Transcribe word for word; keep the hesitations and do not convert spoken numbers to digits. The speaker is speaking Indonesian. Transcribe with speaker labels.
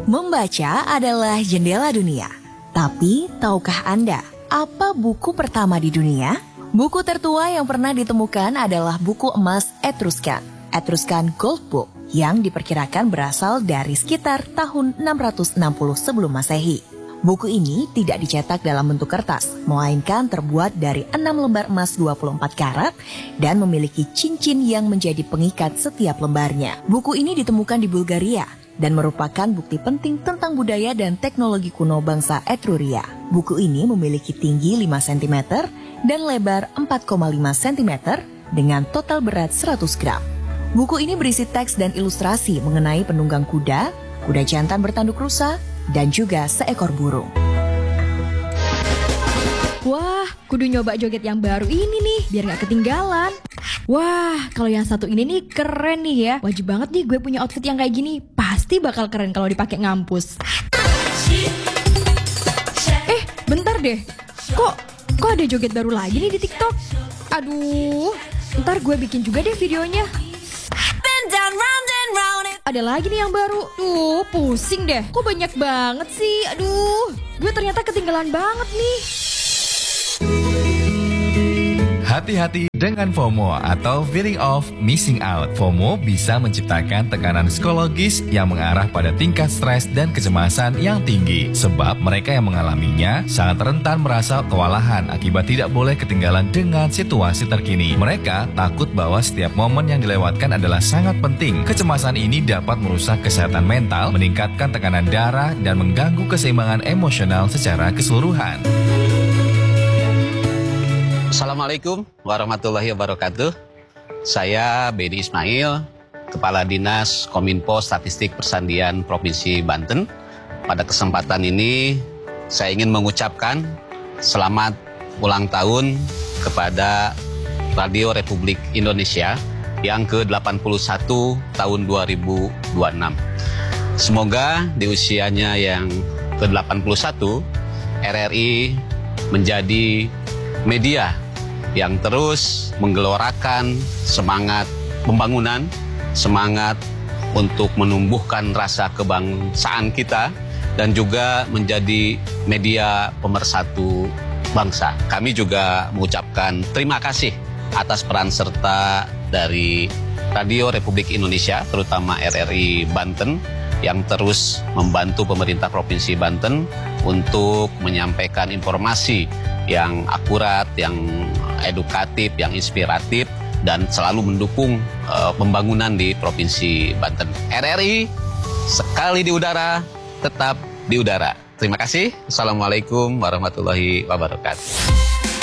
Speaker 1: Membaca adalah jendela dunia. Tapi, tahukah Anda apa buku pertama di dunia? Buku tertua yang pernah ditemukan adalah buku emas Etruscan, Etruscan Gold Book, yang diperkirakan berasal dari sekitar tahun enam ratus enam puluh sebelum Masehi. Buku ini tidak dicetak dalam bentuk kertas, melainkan terbuat dari enam lembar emas dua puluh empat karat dan memiliki cincin yang menjadi pengikat setiap lembarnya. Buku ini ditemukan di Bulgaria dan merupakan bukti penting tentang budaya dan teknologi kuno bangsa Etruria. Buku ini memiliki tinggi lima sentimeter dan lebar empat koma lima sentimeter dengan total berat seratus gram. Buku ini berisi teks dan ilustrasi mengenai penunggang kuda, kuda jantan bertanduk rusa, dan juga seekor burung.
Speaker 2: Wah, kudu nyoba joget yang baru ini nih, biar gak ketinggalan. Wah, kalau yang satu ini nih keren nih ya. Wajib banget nih gue punya outfit yang kayak gini. Pasti bakal keren kalau dipakai ngampus. Eh, bentar deh. Kok, kok ada joget baru lagi nih di TikTok? Aduh, ntar gue bikin juga deh videonya. Ada lagi nih yang baru. Duh, pusing deh. Kok banyak banget sih? Aduh, gue ternyata ketinggalan banget nih.
Speaker 3: Hati-hati dengan FOMO atau feeling of missing out. FOMO bisa menciptakan tekanan psikologis yang mengarah pada tingkat stres dan kecemasan yang tinggi. Sebab mereka yang mengalaminya sangat rentan merasa kewalahan akibat tidak boleh ketinggalan dengan situasi terkini. Mereka takut bahwa setiap momen yang dilewatkan adalah sangat penting. Kecemasan ini dapat merusak kesehatan mental, meningkatkan tekanan darah, dan mengganggu keseimbangan emosional secara keseluruhan.
Speaker 4: Assalamualaikum warahmatullahi wabarakatuh. Saya Beni Ismail, Kepala Dinas Kominfo Statistik Persandian Provinsi Banten. Pada kesempatan ini saya ingin mengucapkan selamat ulang tahun kepada Radio Republik Indonesia yang ke delapan puluh satu tahun dua ribu dua puluh enam. Semoga di usianya yang ke delapan puluh satu R R I menjadi media yang terus menggelorakan semangat pembangunan, semangat untuk menumbuhkan rasa kebangsaan kita, dan juga menjadi media pemersatu bangsa. Kami juga mengucapkan terima kasih atas peran serta dari Radio Republik Indonesia, terutama R R I Banten, yang terus membantu pemerintah Provinsi Banten untuk menyampaikan informasi yang akurat, yang edukatif, yang inspiratif, dan selalu mendukung uh, pembangunan di Provinsi Banten. R R I sekali di udara, tetap di udara. Terima kasih. Assalamualaikum warahmatullahi wabarakatuh.